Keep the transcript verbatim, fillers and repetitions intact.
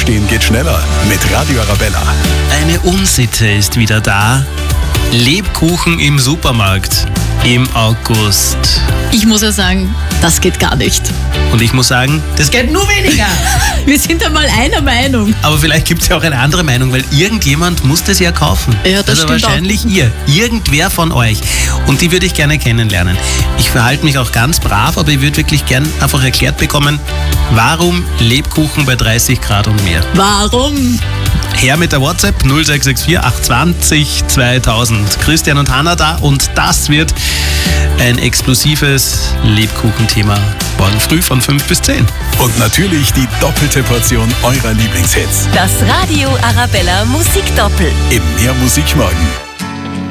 Aufstehen geht schneller mit Radio Arabella. Eine Unsitte ist wieder da. Lebkuchen im Supermarkt im August. Ich muss ja sagen, das geht gar nicht. Und ich muss sagen, das geht nur weniger. Wir sind einmal einer Meinung. Aber vielleicht gibt es ja auch eine andere Meinung, weil irgendjemand muss das ja kaufen. Ja, das also stimmt wahrscheinlich ihr. Irgendwer von euch. Und die würde ich gerne kennenlernen. Ich verhalte mich auch ganz brav, aber ich würde wirklich gern einfach erklärt bekommen, warum Lebkuchen bei dreißig Grad und mehr. Warum? Her mit der WhatsApp null sechs sechs vier acht zwei null zweitausend. Christian und Hanna da und das wird ein explosives Lebkuchenthema morgen früh von fünf bis zehn. Und natürlich die doppelte Portion eurer Lieblingshits. Das Radio Arabella Musikdoppel. Im Mehr Musik morgen.